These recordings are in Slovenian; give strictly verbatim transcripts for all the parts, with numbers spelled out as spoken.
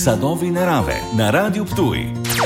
Sadovi narave na Radiu Ptuj.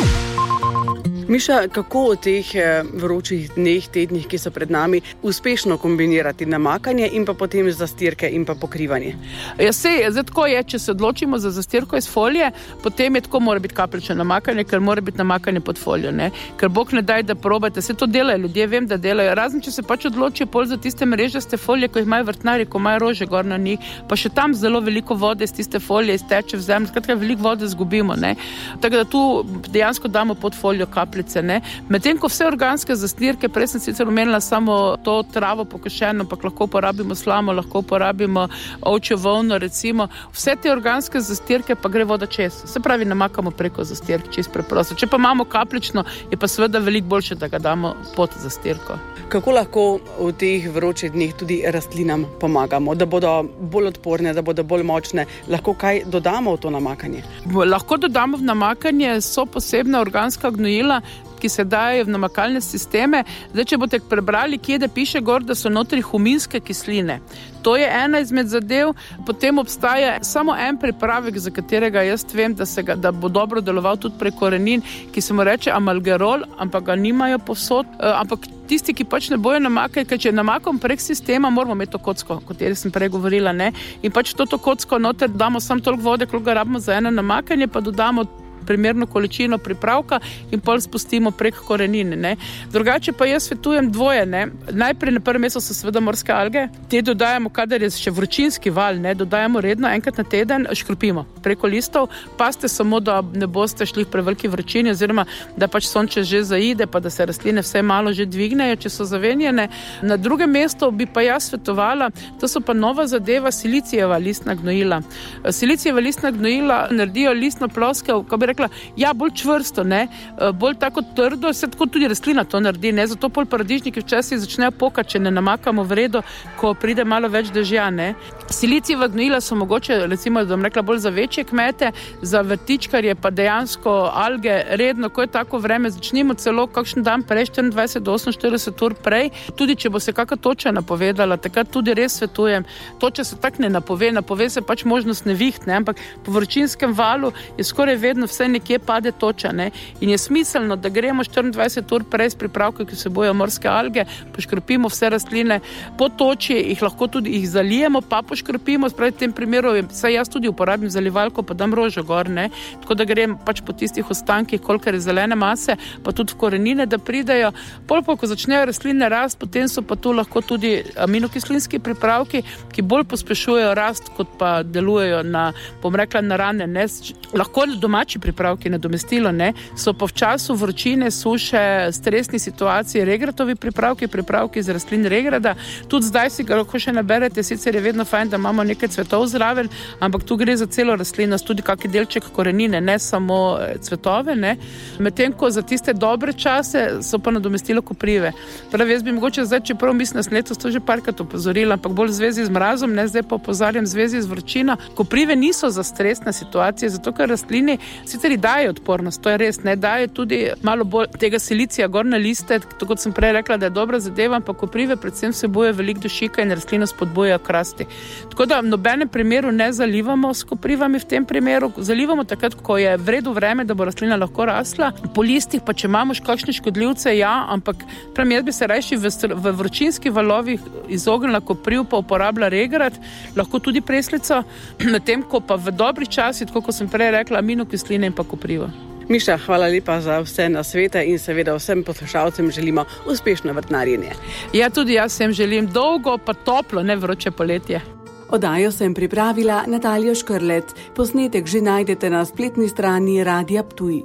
Miša, kako v teh vročih dneh, tednih, ki so pred nami, uspešno kombinirati namakanje in pa potem zastirke in pa pokrivanje? Ja, sej, zdaj tako je, če se odločimo za zastirko iz folije, potem je tako, mora biti kapljično namakanje, ker mora biti namakanje pod folijo, ne? Ker Bog ne daj, da probate, se to delajo, ljudje vem, da delajo, razen če se pač odločijo pol za tiste mrežaste folije, ko jih imajo vrtnari, ko imajo rože gor na njih, pa še tam zelo veliko vode iz tiste folije izteče v zemljo, skratka veliko vode zgubimo, ne? Tako da tu dejansko damo pod folijo kapljice. Medtem ko vse organske zastirke, prej sem sicer omenila samo to travo pokošeno, ampak lahko uporabimo slamo, lahko uporabimo ovčjo volno, recimo, vse te organske zastirke pa gre voda čez. Se pravi, namakamo preko zastirk, čist preprosto. Če pa imamo kapljično, je pa seveda veliko boljše, da ga damo pod zastirko. Kako lahko v teh vročih dneh tudi rastlinam pomagamo, da bodo bolj odporne, da bodo bolj močne? Lahko kaj dodamo v to namakanje? Lahko dodamo v namakanje, so posebna organska gnojila, ki se daje v namakalne sisteme. Zdaj, če boste prebrali, kje da piše gor, da so notri huminske kisline. To je ena izmed zadev. Potem obstaja samo en pripravek, za katerega jaz vem, da, se ga, da bo dobro deloval tudi prek korenin, ki se mu reče amalgerol, ampak ga nimajo povsod. Ampak tisti, ki pač ne bojo namakati, ker če namakom prek sistema, moramo imeti to kocko, o kateri sem prej govorila, ne? In pač to, to kocko noter damo samo toliko vode, koliko ga rabimo za eno namakanje, pa dodamo primerno količino pripravka in pol spustimo prek korenine, ne. Drugače pa jaz svetujem dvoje, ne. Najprej na prvem mestu so seveda morske alge. Te dodajamo, kadar je še vročinski val, ne, dodajamo redno enkrat na teden, škropimo preko listov, paste samo, da ne boste šli v preveliki vročini, oziroma da pač sonče že zaide, pa da se rastline vse malo že dvignejo, če so zavenjene. Na drugem mestu bi pa jaz svetovala, to so pa nova zadeva, silicijeva listna gnojila. Silicijeva listna gnojila naredijo listno ploskev, ko bi rekla, ja, bolj čvrsto, ne, bolj tako trdo, se tako tudi rastlina to naredi, ne, zato pol paradižniki včasih začnejo pokati, če ne namakamo v redu, ko pride malo več dežja, ne. Silicijeva gnojila so mogoče, recimo, da bom rekla, bolj za večje kmete, za vrtičkarje pa dejansko alge redno, ko je tako vreme, začnimo celo kakšen dan prej, štiriindvajset do oseminštirideset ur prej, tudi če bo se kakšna toča napovedala, takrat tudi res svetujem. Toča se tak ne napove, napove se pač možnost neviht, ne, ampak po vročinskem valu je skoraj vedno vse nekje pade toča, ne, in je smiselno, da gremo štiriindvajset ur prej s pripravki, ki se bojo morske alge, poškropimo vse rastline po toči, jih lahko tudi jih zalijemo, pa poškropimo, spravi v tem primeru, saj jaz tudi uporabim zalivalko, pa dam rožo gor, ne, tako da grem pač po tistih ostankih, kolikor je zelene mase, pa tudi v korenine, da pridejo. Pol pa, ko začnejo rastline rast, potem so pa tu lahko tudi aminokislinski pripravki, ki bolj pospešujejo rast, kot pa delujejo na, bom rekla, na rane, ne, lahko domači pripravki nadomestilo, ne, so pa v času vročine, suše, stresnih situacij, regratovi pripravki, pripravki iz rastlin regrada, tudi zdaj si ga lahko še naberete, sicer je vedno fajn, da imamo nekaj cvetov zraven, ampak tu gre za celo rastlinost, tudi kakšen delček korenine, ne samo cvetove, ne, medtem ko za tiste dobre čase so pa nadomestilo koprive. Prav, jaz bi mogoče zdaj, čeprav mislim, da sem letos to že parkrat opozorila, ampak bolj v zvezi z mrazom, ne, zdaj pa opozarjam v zvezi z vročino. Koprive niso za stresne situacije, zato ker rastlini sicer daje odpornost, to je res, ne, daje tudi malo bolj tega silicija gor na liste, tako kot sem prej rekla, da je dobra zadeva, ampak koprive predvsem vsebuje veliko dušika in rastlino spodbujajo k rasti. Tako da v nobenem primeru ne zalivamo s koprivami v tem primeru, zalivamo takrat, ko je v redu vreme, da bo rastlina lahko rasla. Po listih pa, če imamo kakšne škodljivce, ja, ampak prav jaz bi se rajši v, v vročinskih valovih izognila kopriv, pa uporabila regrat, lahko tudi preslico, medtem ko pa v dobrih časih, tako kot sem prej rekla, aminokisline in pa koprivo. Miša, hvala lepa za vse nasvete in seveda vsem poslušalcem želimo uspešno vrtnarjenje. Ja, tudi jaz sem želim dolgo pa toplo, ne vroče poletje. Oddajo sem pripravila Natalija Škrlec. Posnetek že najdete na spletni strani Radia Ptuj.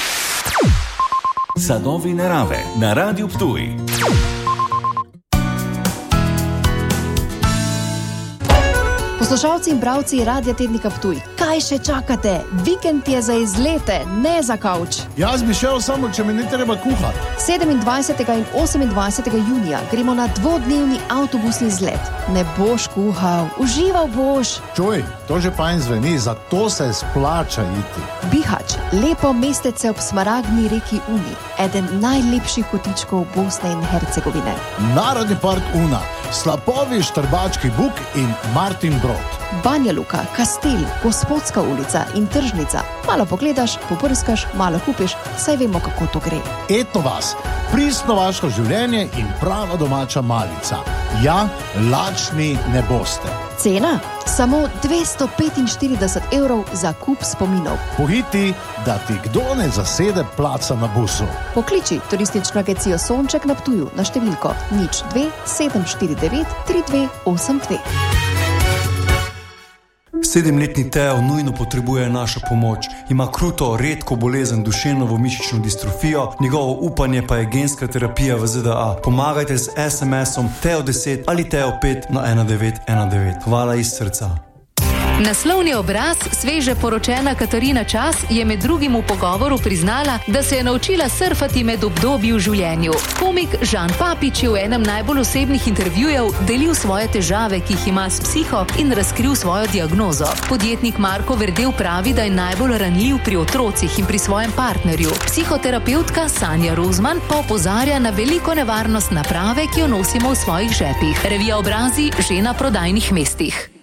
Sadovi narave na Radiu Ptuj. Poslušalci in bralci Radia Tednika Ptuj, kaj še čakate? Vikend je za izlete, ne za kavč. Jaz bi šel samo, če mi ne treba kuhati. sedemindvajsetega in osemindvajsetega junija gremo na dvodnevni avtobusni izlet. Ne boš kuhal, užival boš. Čuj, to že fajn zveni, zato se splača iti. Bihač, lepo mestece ob smaragdni reki Uni, eden najlepših kotičkov Bosne in Hercegovine. Narodni park Una, slapovi Štrbački buk in Martin Brod. Banja Luka, Kastel, Gospodska ulica in Tržnica. Malo pogledaš, poprskaš, malo kupiš, saj vemo, kako to gre. Eto vas, pristno vaško življenje in prava domača malica. Ja, lačni ne boste. Cena? Samo dvesto petinštirideset evrov za kup spominov. Pohiti, da ti kdo ne zasede placa na busu. Pokliči turistično agencijo Sonček na Ptuju na številko nič dve sedem štiri devet tri dve osem dve. Sedemletni Teo nujno potrebuje našo pomoč. Ima kruto, redko bolezen duševno mišično distrofijo, njegovo upanje pa je genska terapija v Z D A. Pomagajte z es em esom Teo deset ali Teo pet na ena devet ena devet. Hvala iz srca. Naslovni obraz, sveže poročena Katarina Čas, je med drugim v pogovoru priznala, da se je naučila surfati med obdobji v življenju. Komik Žan Papič je v enem najbolj osebnih intervjujev delil svoje težave, ki jih ima s psiho, in razkril svojo diagnozo. Podjetnik Marko Verdel pravi, da je najbolj ranljiv pri otrocih in pri svojem partnerju. Psihoterapeutka Sanja Rozman pa opozarja na veliko nevarnost naprave, ki jo nosimo v svojih žepih. Revija Obrazi že na prodajnih mestih.